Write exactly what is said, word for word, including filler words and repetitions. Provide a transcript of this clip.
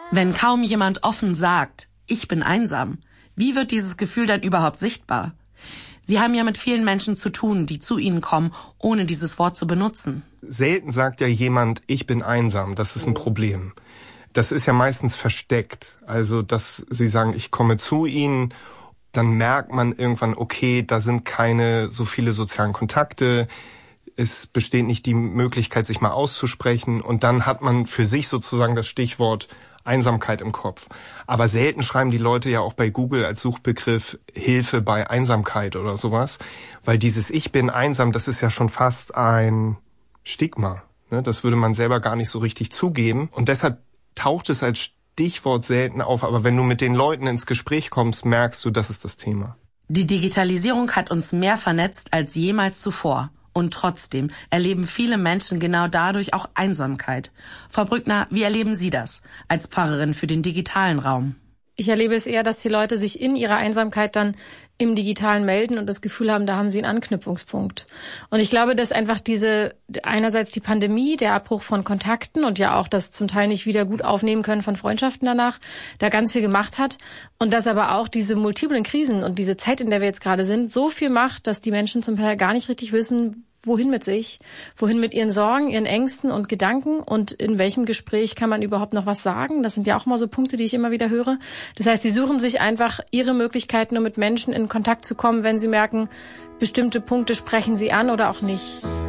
Wenn kaum jemand offen sagt, ich bin einsam, wie wird dieses Gefühl dann überhaupt sichtbar? Sie haben ja mit vielen Menschen zu tun, die zu Ihnen kommen, ohne dieses Wort zu benutzen. Selten sagt ja jemand, ich bin einsam, das ist ein Problem. Das ist ja meistens versteckt. Also, dass Sie sagen, ich komme zu Ihnen, dann merkt man irgendwann, okay, da sind keine so viele sozialen Kontakte, es besteht nicht die Möglichkeit, sich mal auszusprechen und dann hat man für sich sozusagen das Stichwort Einsamkeit im Kopf. Aber selten schreiben die Leute ja auch bei Google als Suchbegriff Hilfe bei Einsamkeit oder sowas, weil dieses Ich bin einsam, das ist ja schon fast ein Stigma. Ne? Das würde man selber gar nicht so richtig zugeben und deshalb taucht es als Stichwort selten auf. Aber wenn du mit den Leuten ins Gespräch kommst, merkst du, das ist das Thema. Die Digitalisierung hat uns mehr vernetzt als jemals zuvor. Und trotzdem erleben viele Menschen genau dadurch auch Einsamkeit. Frau Brückner, wie erleben Sie das als Pfarrerin für den digitalen Raum? Ich erlebe es eher, dass die Leute sich in ihrer Einsamkeit dann im Digitalen melden und das Gefühl haben, da haben sie einen Anknüpfungspunkt. Und ich glaube, dass einfach diese, einerseits die Pandemie, der Abbruch von Kontakten und ja auch das zum Teil nicht wieder gut aufnehmen können von Freundschaften danach, da ganz viel gemacht hat. Und dass aber auch diese multiplen Krisen und diese Zeit, in der wir jetzt gerade sind, so viel macht, dass die Menschen zum Teil gar nicht richtig wissen, wohin mit sich, wohin mit ihren Sorgen, ihren Ängsten und Gedanken und in welchem Gespräch kann man überhaupt noch was sagen. Das sind ja auch mal so Punkte, die ich immer wieder höre. Das heißt, sie suchen sich einfach ihre Möglichkeiten, um mit Menschen in Kontakt zu kommen, wenn sie merken, bestimmte Punkte sprechen sie an oder auch nicht.